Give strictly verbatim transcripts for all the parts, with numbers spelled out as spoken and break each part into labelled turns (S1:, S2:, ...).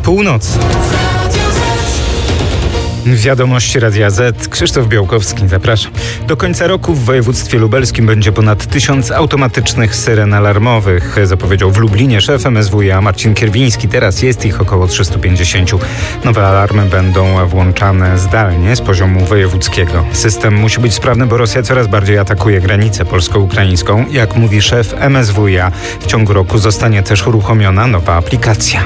S1: północy. Wiadomości Radia Z. Krzysztof Białkowski, zapraszam. Do końca roku w województwie lubelskim będzie ponad tysiąc automatycznych syren alarmowych, zapowiedział w Lublinie szef M S W iA Marcin Kierwiński. Teraz jest ich około trzysta pięćdziesiąt. Nowe alarmy będą włączane zdalnie z poziomu wojewódzkiego. System musi być sprawny, bo Rosja coraz bardziej atakuje granicę polsko-ukraińską. Jak mówi szef M S W iA, w ciągu roku zostanie też uruchomiona nowa aplikacja.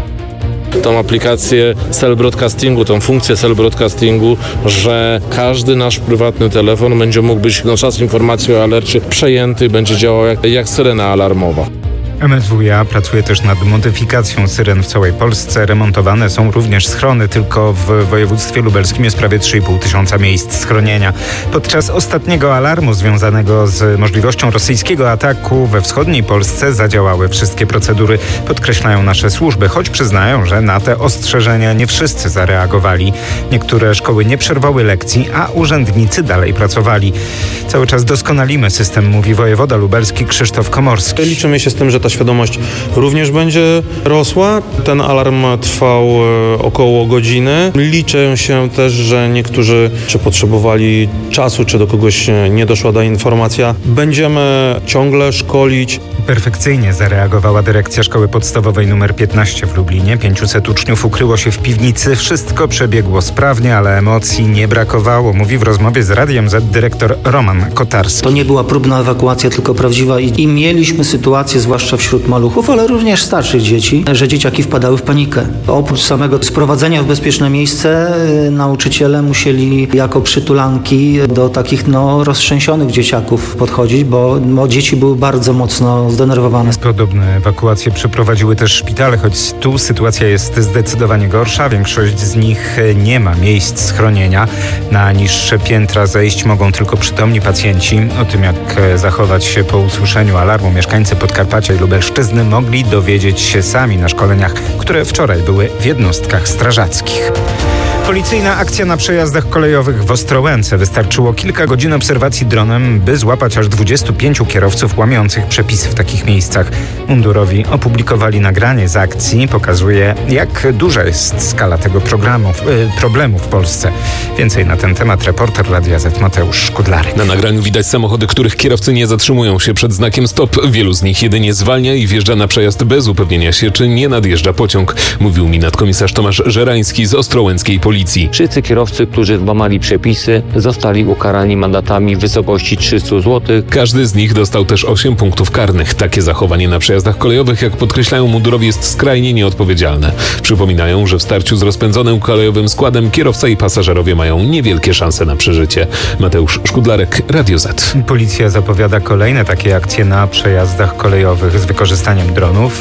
S2: Tą aplikację cell broadcastingu, tą funkcję cell broadcastingu, że każdy nasz prywatny telefon będzie mógł być na czas informacji o alercie przejęty, będzie działał jak, jak syrena alarmowa.
S1: M S W iA pracuje też nad modyfikacją syren w całej Polsce. Remontowane są również schrony. Tylko w województwie lubelskim jest prawie trzy i pół tysiąca miejsc schronienia. Podczas ostatniego alarmu związanego z możliwością rosyjskiego ataku we wschodniej Polsce zadziałały wszystkie procedury, podkreślają nasze służby, choć przyznają, że na te ostrzeżenia nie wszyscy zareagowali. Niektóre szkoły nie przerwały lekcji, a urzędnicy dalej pracowali. Cały czas doskonalimy system, mówi wojewoda lubelski Krzysztof Komorski.
S3: Liczymy się z tym, że ta świadomość również będzie rosła. Ten alarm trwał około godziny. Liczę się też, że niektórzy czy potrzebowali czasu, czy do kogoś nie doszła ta informacja. Będziemy ciągle szkolić.
S1: Perfekcyjnie zareagowała dyrekcja szkoły podstawowej numer piętnaście w Lublinie. pięciuset uczniów ukryło się w piwnicy. Wszystko przebiegło sprawnie, ale emocji nie brakowało, mówi w rozmowie z Radiem Z dyrektor Roman Kotarski.
S4: To nie była próbna ewakuacja, tylko prawdziwa i, i mieliśmy sytuację, zwłaszcza wśród maluchów, ale również starszych dzieci, że dzieciaki wpadały w panikę. Oprócz samego sprowadzenia w bezpieczne miejsce, y, nauczyciele musieli jako przytulanki do takich no, roztrzęsionych dzieciaków podchodzić, bo, bo dzieci były bardzo mocno zdenerwowane.
S1: Podobne ewakuacje przeprowadziły też szpitale, choć tu sytuacja jest zdecydowanie gorsza. Większość z nich nie ma miejsc schronienia. Na niższe piętra zejść mogą tylko przytomni pacjenci. O tym, jak zachować się po usłyszeniu alarmu, mieszkańcy Podkarpacia i Lubelszczyzny mogli dowiedzieć się sami na szkoleniach, które wczoraj były w jednostkach strażackich. Policyjna akcja na przejazdach kolejowych w Ostrołęce. Wystarczyło kilka godzin obserwacji dronem, by złapać aż dwudziestu pięciu kierowców łamiących przepisy w takich miejscach. Mundurowi opublikowali nagranie z akcji. Pokazuje, jak duża jest skala tego programu, yy, problemu w Polsce. Więcej na ten temat reporter Radia Z Mateusz Szkudlarek.
S5: Na nagraniu widać samochody, których kierowcy nie zatrzymują się przed znakiem stop. Wielu z nich jedynie zwalnia i wjeżdża na przejazd bez upewnienia się, czy nie nadjeżdża pociąg. Mówił mi nadkomisarz Tomasz Żerański z ostrołęckiej policji.
S6: Wszyscy kierowcy, którzy złamali przepisy, zostali ukarani mandatami w wysokości trzysta złotych.
S5: Każdy z nich dostał też osiem punktów karnych. Takie zachowanie na przejazdach kolejowych, jak podkreślają mundurowi, jest skrajnie nieodpowiedzialne. Przypominają, że w starciu z rozpędzonym kolejowym składem kierowca i pasażerowie mają niewielkie szanse na przeżycie. Mateusz Szkudlarek, Radio Z.
S1: Policja zapowiada kolejne takie akcje na przejazdach kolejowych z wykorzystaniem dronów.